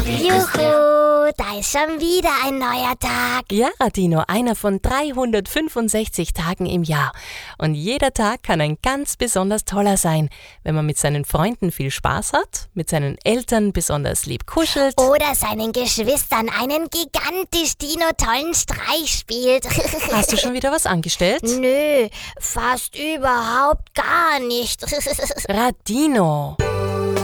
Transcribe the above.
Juhu, da ist schon wieder ein neuer Tag. Ja, Radino, einer von 365 Tagen im Jahr. Und jeder Tag kann ein ganz besonders toller sein, wenn man mit seinen Freunden viel Spaß hat, mit seinen Eltern besonders lieb kuschelt. Oder seinen Geschwistern einen gigantisch tollen Streich spielt. Hast du schon wieder was angestellt? Nö, fast überhaupt gar nicht. Radino.